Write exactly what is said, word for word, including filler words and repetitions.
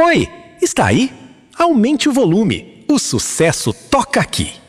Oi, está aí? Aumente o volume. O sucesso toca aqui.